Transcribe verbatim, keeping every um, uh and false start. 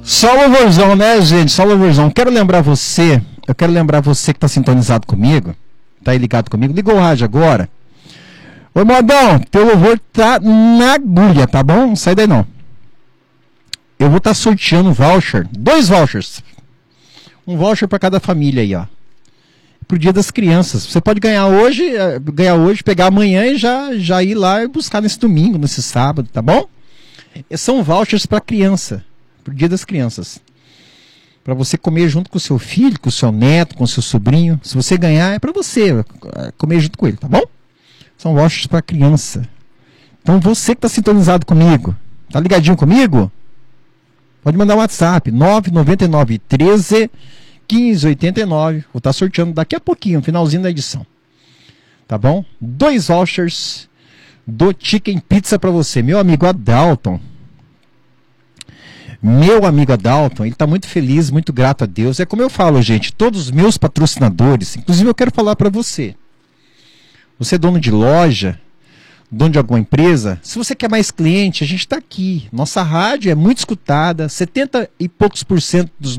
Só louvorzão, né, gente? Só louvorzão. Quero lembrar você, eu quero lembrar você que tá sintonizado comigo, tá aí ligado comigo, ligou o rádio agora. Ô, modão, teu louvor tá na agulha, tá bom? Não sai daí não. Eu vou estar tá sorteando um voucher, dois vouchers. Um voucher para cada família aí, ó. Pro Dia das Crianças. Você pode ganhar hoje, ganhar hoje, pegar amanhã e já, já ir lá e buscar nesse domingo, nesse sábado, tá bom? São vouchers para criança, pro Dia das Crianças. Para você comer junto com o seu filho, com o seu neto, com o seu sobrinho. Se você ganhar, é para você comer junto com ele, tá bom? São vouchers para criança. Então você que está sintonizado comigo, tá ligadinho comigo? Pode mandar um WhatsApp, nove nove nove, treze, quinze, oitenta e nove. Vou estar sorteando daqui a pouquinho, no finalzinho da edição. Tá bom? Dois vouchers do Chicken Pizza para você. Meu amigo Adalton. Meu amigo Adalton, ele está muito feliz, muito grato a Deus. É como eu falo, gente, todos os meus patrocinadores, inclusive eu quero falar para você. Você é dono de loja, dono de alguma empresa, se você quer mais cliente, a gente está aqui. Nossa rádio é muito escutada, setenta e poucos por cento dos